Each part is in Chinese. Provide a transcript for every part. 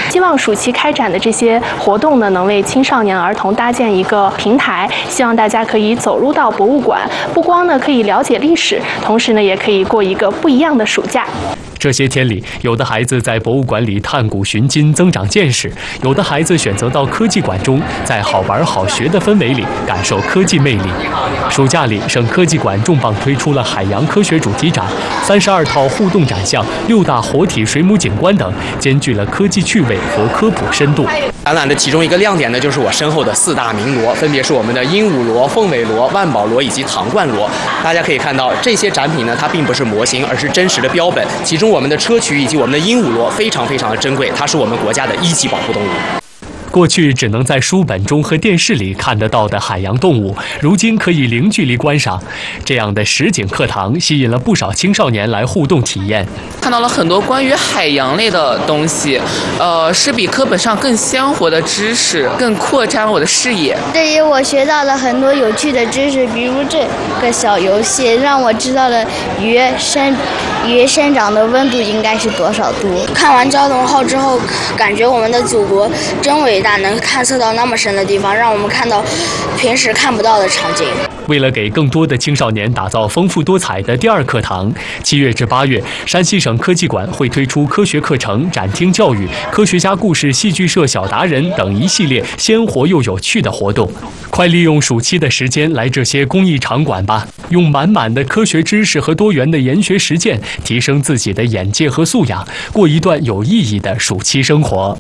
希望暑期开展的这些活动呢，能为青少年儿童搭建一个平台，希望大家可以走入到博物馆，不光呢可以了解历史，同时呢也可以过一个不一样的暑假。 这些天里，有的孩子在博物馆里探古寻今，增长见识；有的孩子选择到科技馆中，在好玩好学的氛围里感受科技魅力。暑假里，省科技馆重磅推出了海洋科学主题展，32套互动展项，6大活体水母景观等，兼具了科技趣味和科普深度。 展览的其中一个亮点呢，就是我身后的4大名螺，分别是我们的鹦鹉螺、凤尾螺、万宝螺以及唐冠螺。大家可以看到，这些展品呢，它并不是模型，而是真实的标本。其中我们的砗磲以及我们的鹦鹉螺非常的珍贵，它是我们国家的1级保护动物。 过去只能在书本中和电视里看得到的海洋动物，如今可以零距离观赏。这样的实景课堂吸引了不少青少年来互动体验， 看到了很多关于海洋类的东西，是比课本上更鲜活的知识，更扩展了我的视野。 这里我学到了很多有趣的知识，比如这个小游戏让我知道了鱼生长的温度应该是多少度。 看完蛟龙号之后，感觉我们的祖国真伟大，能探测到那么深的地方，让我们看到平时看不到的场景。 为了给更多的青少年打造丰富多彩的第2课堂，7月至8月，山西省科技馆会推出科学课程、展厅教育、科学家故事、戏剧社小达人等一系列鲜活又有趣的活动。快利用暑期的时间来这些公益场馆吧，用满满的科学知识和多元的研学实践，提升自己的眼界和素养，过一段有意义的暑期生活。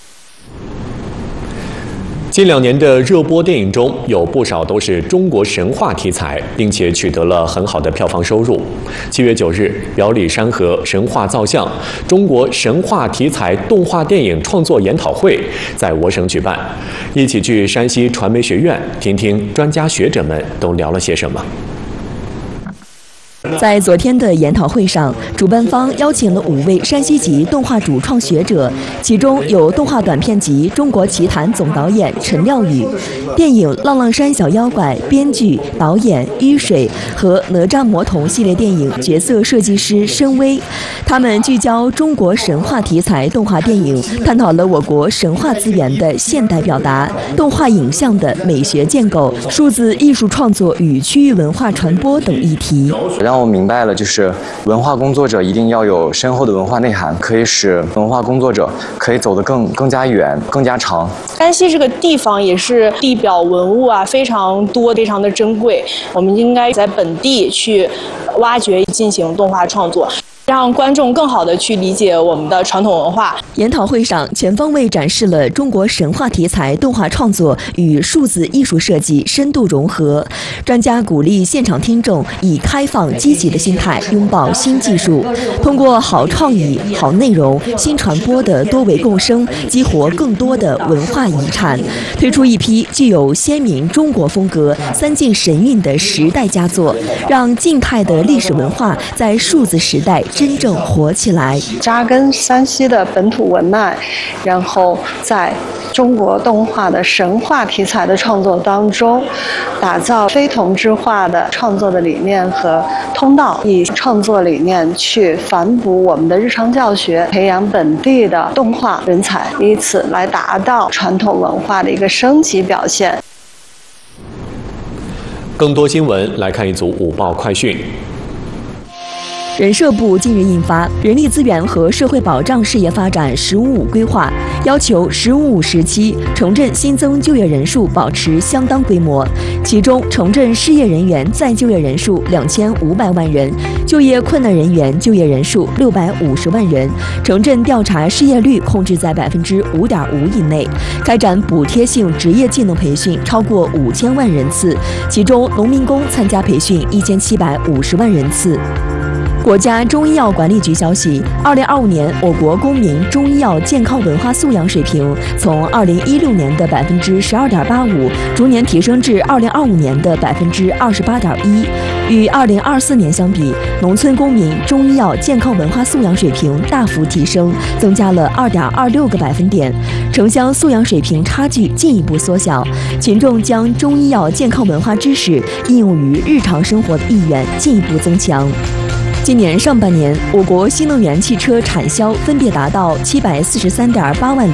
近2年的热播电影中，有不少都是中国神话题材，并且取得了很好的票房收入。7月9日，表里山河神话造像中国神话题材动画电影创作研讨会在我省举办，一起去山西传媒学院听听专家学者们都聊了些什么。 在昨天的研讨会上，主办方邀请了5位山西籍动画主创学者，其中有动画短片集《中国奇谭》总导演陈廖宇，电影《浪浪山小妖怪》编剧、导演於水和哪吒魔童系列电影角色设计师申威。他们聚焦中国神话题材动画电影，探讨了我国神话资源的现代表达、动画影像的美学建构、数字艺术创作与区域文化传播等议题。 让我明白了，就是文化工作者一定要有深厚的文化内涵，可以使文化工作者可以走得更加远、更加长。 山西这个地方也是地表文物啊非常多，非常的珍贵，我们应该在本地去挖掘进行动画创作，让观众更好地去理解我们的传统文化。 研讨会上全方位展示了中国神话题材动画创作与数字艺术设计深度融合。专家鼓励现场听众以开放积极的心态拥抱新技术，通过好创意、好内容、新传播的多维共生，激活更多的文化遗产，推出一批具有鲜明中国风格、3晋神韵的时代佳作，让静态的历史文化在数字时代真正活起来， 扎根山西的本土文脉，然后在中国动画的神话题材的创作当中，打造非同质化的创作的理念和通道，以创作理念去反哺我们的日常教学，培养本地的动画人才，以此来达到传统文化的一个升级表现。 更多新闻来看一组午报快讯。 人社部近日印发《人力资源和社会保障事业发展“十五五”规划》，要求“十五五”时期城镇新增就业人数保持相当规模，其中城镇失业人员再就业人数2500万人，就业困难人员就业人数650万人，城镇调查失业率控制在5.5%以内，开展补贴性职业技能培训超过5000万人次，其中农民工参加培训1750万人次。国家中医药管理局消息，2025年我国公民中医药健康文化素养水平从2016年的12.85%逐年提升至2025年的28.1%。与2024年相比，农村公民中医药健康文化素养水平大幅提升，增加了2.26个百分点，城乡素养水平差距进一步缩小，群众将中医药健康文化知识应用于日常生活的意愿进一步增强。今年上半年，我国新能源汽车产销分别达到743.8万辆。